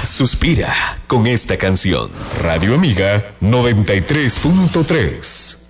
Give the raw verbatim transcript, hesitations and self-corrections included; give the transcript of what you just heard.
suspira con esta canción. Radio Amiga noventa y tres punto tres.